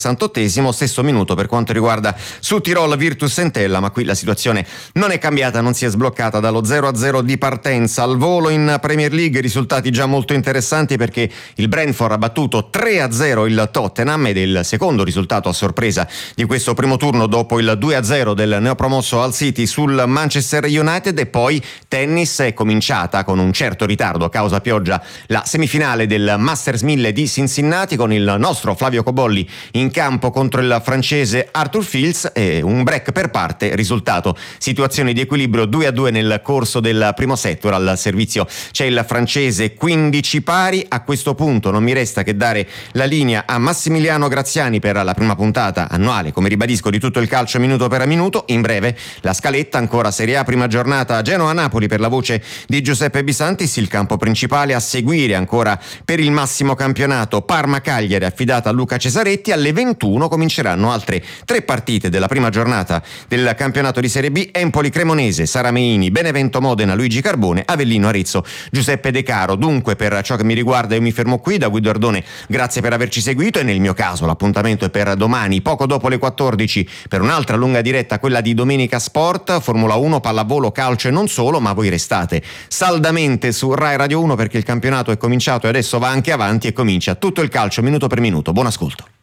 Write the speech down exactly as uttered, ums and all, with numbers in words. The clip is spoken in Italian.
sessantottesimo, stesso minuto per quanto riguarda su Tirol Virtus Entella, ma qui la situazione non è cambiata, non si è sbloccata dallo zero a zero di partenza. Al volo in Premier League risultati già molto interessanti, perché il Brentford ha battuto tre a zero il Tottenham ed è il secondo risultato a sorpresa di questo primo turno dopo il due a zero del neopromosso Hull City sul Manchester United. E poi tennis, è cominciata con un certo ritardo a causa pioggia la semifinale del Masters mille di Cincinnati, con il nostro Flavio Cobolli in campo contro il francese Arthur Fils, e un break per parte, risultato situazione di equilibrio due a due nel corso del primo set. Ora al servizio c'è il francese quindici pari. A questo punto non mi resta che dare la linea a Massimiliano Graziani per la prima puntata annuale, come ribadisco, di Tutto il calcio minuto per minuto. In breve la scaletta: ancora Serie A, prima giornata Genoa-Napoli per la voce di Giuseppe Bisantis, il campo principale a seguire ancora per il massimo campionato Parma-Cagliari affidata a Luca Cesaretti. Alle ventuno cominceranno altre tre partite della prima giornata del campionato di Serie B: Empoli-Cremonese, Sarameini, Benevento-Modena, Luigi Carbone, Avellino-Arezzo, Giuseppe De Caro. Dunque, per ciò che mi riguarda, io mi fermo qui. Da Guido Ardone grazie per averci seguito, e nel mio caso l'appuntamento è per domani poco dopo le quattordici per un'altra lunga diretta, quella di Domenica Sport, Formula uno, pallavolo, calcio e non solo. Ma voi restate saldamente su Rai Radio uno, perché il campionato è cominciato e adesso va anche avanti, e comincia Tutto il calcio minuto per minuto. Buon ascolto.